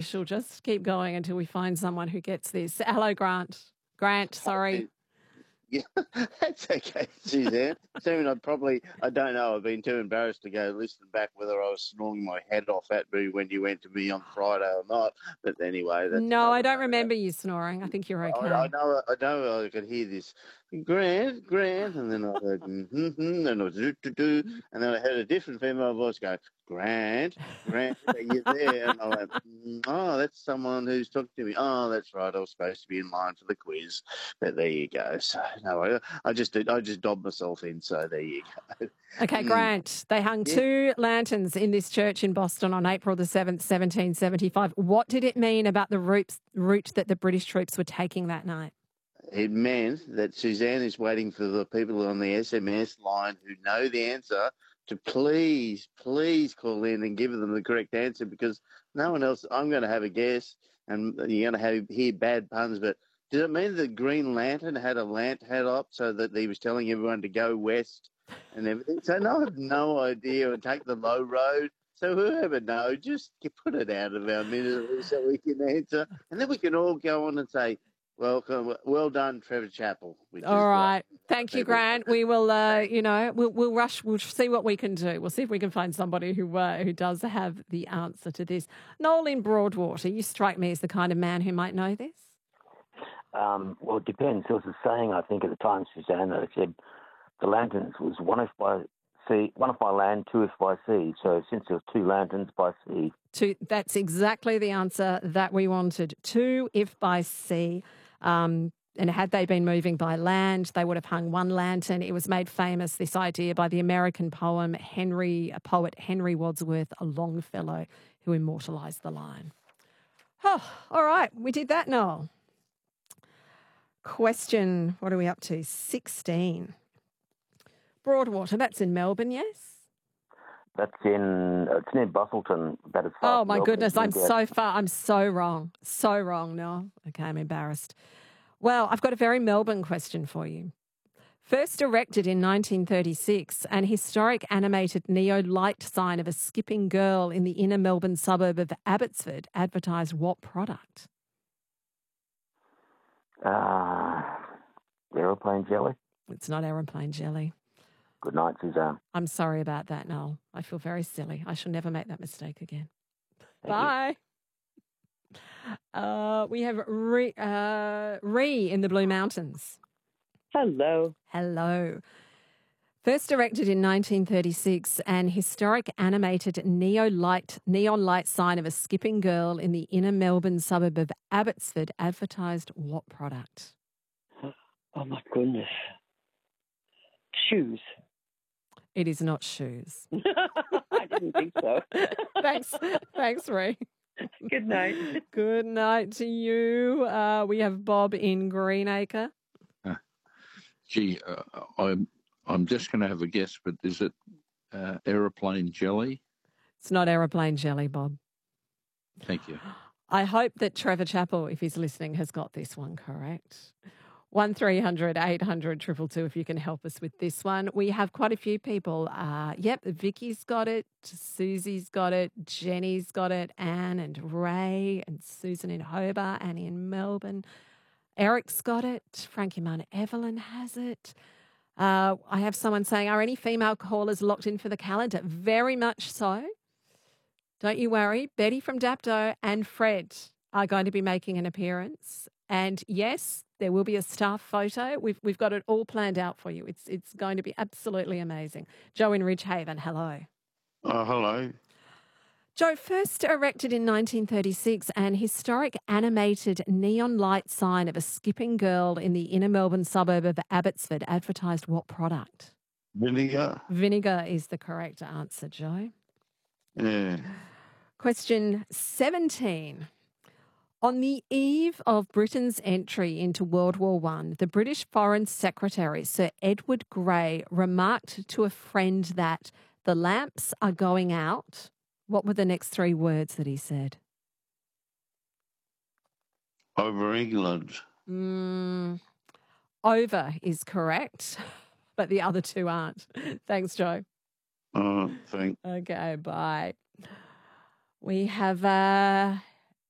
She'll just keep going until we find someone who gets this. Hello, Grant. Grant, sorry. Yeah, that's okay, Suzanne. Soon I don't know, I've been too embarrassed to go listen back whether I was snoring my head off at me when you went to me on Friday or not. But anyway, that's No, I don't matter. remember you snoring. I think you're okay. I know I could hear this, Grant, and then I heard, and it was do, and then I heard a different female voice go, Grant, are you there? And I went, oh, that's someone who's talking to me. Oh, that's right, I was supposed to be in line for the quiz. But there you go. So, no, I just dobbed myself in, so there you go. Okay, Grant, they hung 2 lanterns in this church in Boston on April the 7th, 1775. What did it mean about the route that the British troops were taking that night? It meant that Suzanne is waiting for the people on the SMS line who know the answer to please call in and give them the correct answer, because no one else, I'm going to have a guess and you're going to hear bad puns, but did it mean the Green Lantern had a lant hat up so that he was telling everyone to go west and everything? So no, I have no idea, and take the low road. So whoever knows, just put it out of our misery so we can answer, and then we can all go on and say, welcome, well done, Trevor Chappell. All right. Thank you, Grant. We will, we'll rush. We'll see what we can do. We'll see if we can find somebody who does have the answer to this. Noel in Broadwater, you strike me as the kind of man who might know this. Well, it depends. There was a saying, I think, at the time, Suzanne, that it said the lanterns was one if by land, 2 if by sea. So since there was 2 lanterns by sea. That's exactly the answer that we wanted. 2 if by sea. And had they been moving by land, they would have hung 1 lantern. It was made famous, this idea, by the American poet Henry Wadsworth Longfellow, who immortalised the line. Oh, all right. We did that, Noel. Question, what are we up to? 16. Broadwater, that's in Melbourne, yes? It's near Busselton, about as far. Oh, my goodness, I'm so far. I'm so wrong. So wrong, Noel. Okay, I'm embarrassed. Well, I've got a very Melbourne question for you. First erected in 1936, an historic animated neo-light sign of a skipping girl in the inner Melbourne suburb of Abbotsford advertised what product? Aeroplane jelly? It's not aeroplane jelly. Good night, Suzanne. I'm sorry about that, Noel. I feel very silly. I shall never make that mistake again. Thank Bye. We have Ree in the Blue Mountains. Hello. Hello. First erected in 1936, an historic animated neon light sign of a skipping girl in the inner Melbourne suburb of Abbotsford advertised what product? Oh, my goodness. Shoes. It is not shoes. I didn't think so. Thanks, Ree. Good night. Good night to you. We have Bob in Greenacre. I'm just going to have a guess, but is it aeroplane jelly? It's not aeroplane jelly, Bob. Thank you. I hope that Trevor Chappell, if he's listening, has got this one correct. 1300 800 222 if you can help us with this one. We have quite a few people. Vicky's got it, Susie's got it, Jenny's got it, Anne and Ray and Susan in Hobart, Annie in Melbourne. Eric's got it, Frankie Mount Evelyn has it. I have someone saying, are any female callers locked in for the calendar? Very much so. Don't you worry. Betty from Dapto and Fred are going to be making an appearance. And yes, there will be a staff photo. We've got it all planned out for you. It's going to be absolutely amazing. Joe in Ridgehaven, hello. Hello. Joe, first erected in 1936, an historic animated neon light sign of a skipping girl in the inner Melbourne suburb of Abbotsford advertised what product? Vinegar. Vinegar is the correct answer, Joe. Yeah. Question 17. On the eve of Britain's entry into World War I, the British Foreign Secretary, Sir Edward Grey, remarked to a friend that the lamps are going out. What were the next 3 words that he said? Over England. Over is correct, but the other 2 aren't. Thanks, Joe. Thanks. Okay, bye. We have